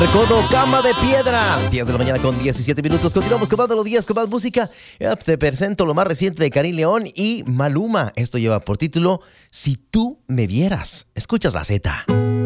Recodo, Cama de Piedra, 10 de la mañana con 17 minutos. Continuamos con los días con más música. Te presento lo más reciente de Karim León y Maluma. Esto lleva por título Si tú me vieras. Escuchas la Z.